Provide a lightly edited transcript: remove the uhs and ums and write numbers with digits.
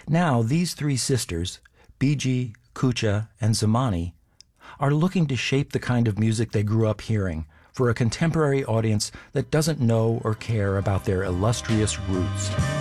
Now, these three sisters, Biji, Kucha, and Zamani, are looking to shape the kind of music they grew up hearing for a contemporary audience that doesn't know or care about their illustrious roots.